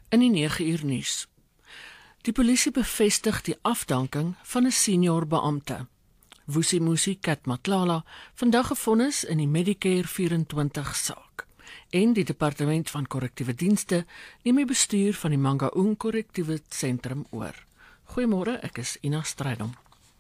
In die 9 uur nuus. Die polisie bevestig die afdanking van 'n senior beampte. Vusimusi Katmatlala, vandag gevonnis in die Medicare 24 saak. En die departement van korrektiewe dienste neem die bestuur van die Mangaung korrektiewe sentrum oor. Goeiemôre, ek is Ina Strydom.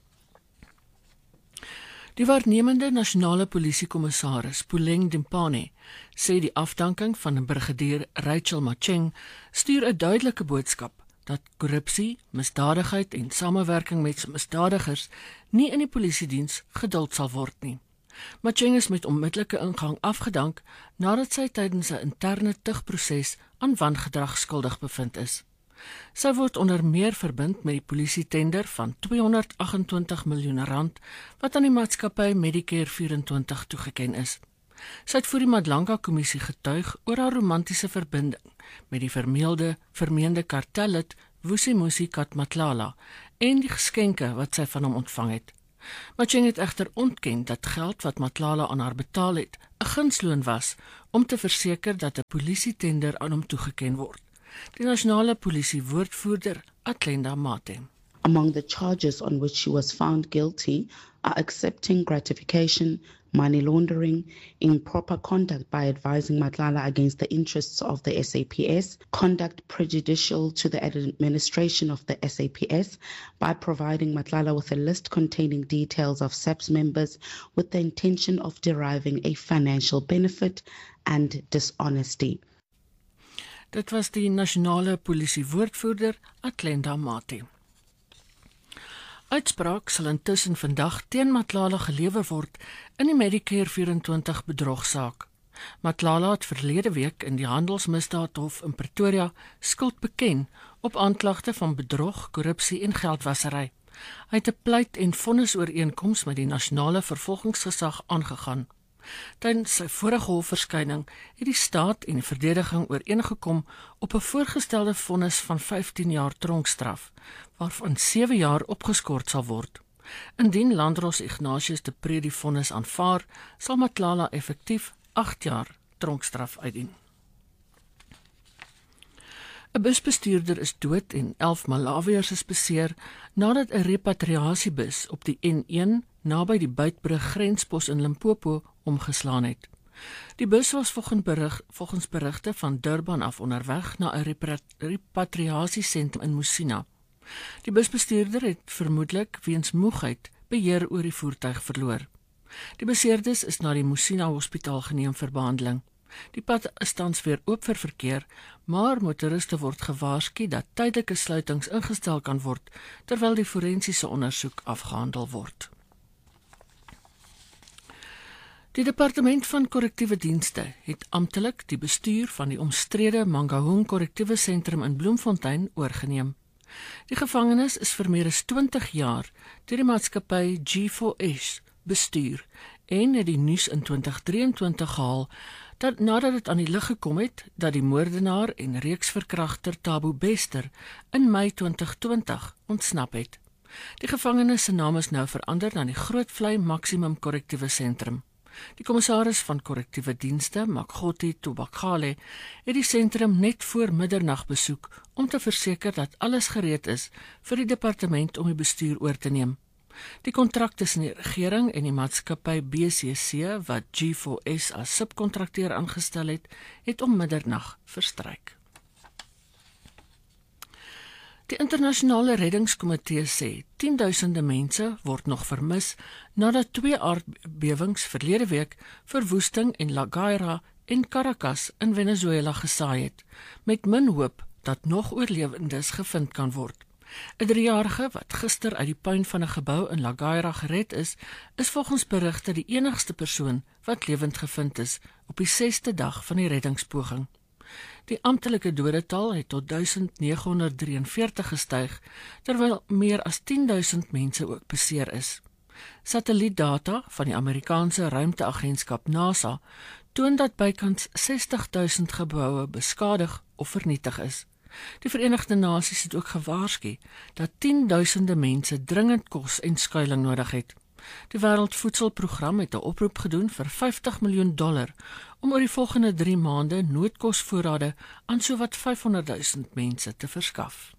Die waarnemende nasionale polisiekommissaris, Puleng Dimpane, sê die afdanking van 'n brigadier Rachel Macheng stuur 'n duidelike boodskap dat korrupsie, misdadigheid en samewerking met misdadigers nie in die polisiediens geduld sal word nie. Macheng is met onmiddellike ingang afgedank nadat sy tydens 'n interne tugproses aan wangedrag skuldig bevind is. Sy word onder meer verbind met die polisietender van R228 miljoen wat aan die maatskappy Medicare 24 toegeken is. Sy het voor die Madlanga-kommissie getuig oor haar romantiese verbinding met die vermeende kartellid Vusimusi Katmatlala en die geskenke wat sy van hom ontvang het. Macheng het egter ontken dat geld wat Matlala aan haar betaal het 'n gunsloon was om te verseker dat 'n polisietender aan hom toegeken word. Die nasionale polisie-woordvoerder Atlenda Mate. Among the charges on which she was found guilty are accepting gratification, money laundering, improper conduct by advising Matlala against the interests of the SAPS, conduct prejudicial to the administration of the SAPS by providing Matlala with a list containing details of SAPS members with the intention of deriving a financial benefit, and dishonesty. Dit was die nasionale polisie-woordvoerder Atlenda Mate. Uitspraak sal intussen vandag teen Matlala gelewer word in die Medicare 24 bedrogsaak. Matlala het verlede week in die Handelsmisdaadhof in Pretoria skuld beken op aanklagte van bedrog, korrupsie en geldwasery. Hy het 'n pleit- en vonnisooreenkoms met die nasionale vervolgingsgesag aangegaan. Tydens sy vorige hofverskyning het die staat en die verdediging ooreengekom op 'n voorgestelde vonnis van 15 jaar tronkstraf, waarvan 7 jaar opgeskort sal word. Indien Landros Ignatius de Pre die vonnis aanvaar, sal Matlala effektief 8 jaar tronkstraf uitdien. 'n Busbestuurder is dood en 11 Malawiërs is beseer nadat 'n repatriasiebus op die N1 naby die Buitbrug grenspos in Limpopo omgeslaan het. Die bus was volgens berigte van Durban af onderweg na 'n repatriasiesentrum in Musina. Die busbestuurder het vermoedelik weens moegheid beheer oor die voertuig verloor. Die beseerdes is na die Musina Hospitaal geneem vir behandeling. Die pad is tans weer oop vir verkeer, maar motoriste word gewaarsku dat tydelike sluitings ingestel kan word terwyl die forensiese ondersoek afgehandel word. Die departement van korrektiewe dienste het amptelik die bestuur van die omstrede Mangaung korrektiewe sentrum in Bloemfontein oorgeneem. Die gevangenis is vir meer as 20 jaar deur die maatskappy G4S bestuur en het die nuus in 2023 gehaal dat nadat dit aan die lig gekom het dat die moordenaar en reeksverkragter Thabo Bester in Mei 2020 ontsnap het. Die gevangenis se naam is nou verander na die Grootvlei Maksimum Korrektiewe Sentrum. Die kommissaris van korrektiewe dienste, Makgoti Tobakale, het die sentrum net voor middernag besoek om te verseker dat alles gereed is vir die departement om die bestuur oor te neem. Die kontrak tussen die regering en die maatskappy BCC wat G4S as subkontrakteur aangestel het om middernag verstryk. Die internasionale reddingskomitee sê 10.000 mense word nog vermis nadat 2 aardbewings verlede week verwoesting in La Guaira en Caracas in Venezuela gesaai het, met min hoop dat nog oorlewendes gevind kan word. 'n 3-jarige wat gister uit die puin van 'n gebou in La Guaira gered is volgens berigte die enigste persoon wat lewend gevind is op die 6de dag van die reddingspoging. Die amptelike dodetal het tot 1943 gestyg, terwyl meer as 10.000 mense ook beseer is. Satellietdata van die Amerikaanse ruimteagentskap NASA toon dat bykans 60.000 geboue beskadig of vernietig is. Die Verenigde Nasies het ook gewaarsku dat 10.000 mense dringend kos en skuiling nodig het. Die Wêreldvoedselprogram het 'n oproep gedoen vir $50 miljoen om oor die volgende 3 maande noodkosvoorrade aan sowat 500,000 mense te verskaf.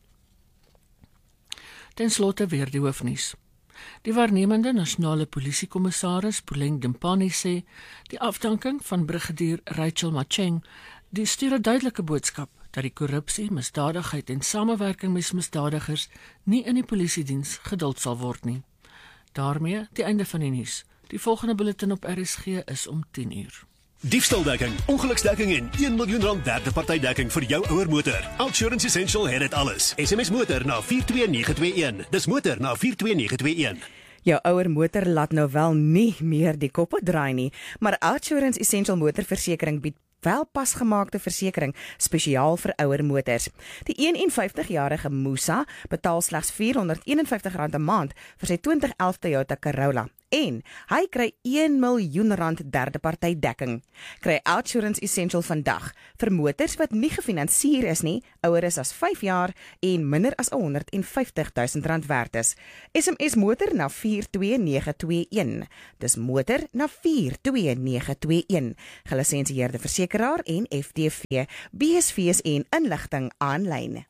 Ten slotte weer die hoofnuus. Die waarnemende nasionale polisiekommissaris Puleng Dimpane sê die afdanking van brigadier Rachel Macheng die stuur 'n duidelike boodskap dat die korrupsie, misdadigheid en samewerking met misdadigers nie in die polisiediens geduld sal word nie. Daarmee die einde van die nuus. Die volgende bulletin op RSG is om 10 uur. Diefstaldekking, ongeluksdekking en R1 miljoen derde partydekking vir jou ouer motor. Outsurance Essential het dit alles. SMS motor na 42921. Dis motor na 42921. Jou ouer motor laat nou wel nie meer die koppe draai nie, maar Outsurance Essential motorversekering bied wel pasgemaakte versekering spesiaal vir ouer motors. Die 51-jarige Musa betaal slegs R451 'n maand vir sy 2011 Toyota Corolla. En hy kry R1 miljoen derde party dekking. Kry Outsurance Essential vandag vir motors wat nie gefinansier is nie, ouer is as 5 jaar en minder as R150,000 werd is. SMS motor na 42921. Dis motor na 42921. Gelisensieerde versekeraar en FTV, BSV's en inligting aanlyn.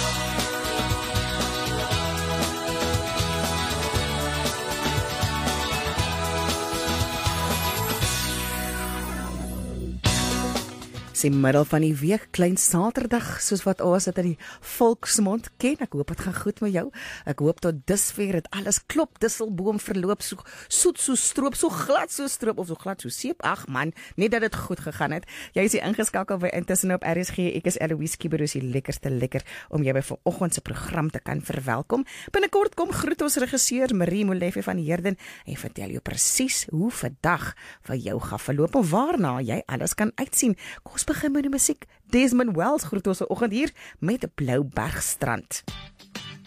Die middel van die week, klein Saterdag, soos wat ons dit in die volksmond ken. Ek hoop het gaan goed met jou. Ek hoop tot dusver het alles klop, disselboom verloop, so soet so stroop, so glad so stroop, of so glad so seep. Ag man, net dat dit goed gegaan het. Jy is hier ingeskakel by Intussen op RSG. Ek is Eloise Kiberoos, die lekkerste lekker om jy by vanoggend se program te kan verwelkom. Binnekort kom groet ons regisseur Marie Molefe van Heerden en vertel jou presies hoe vandag vir jou gaan verloop en waarna jy alles kan uitsien. Kom begin met die musiek. Desmond Wells groet ons vanoggend hier met 'n Blou Bergstrand.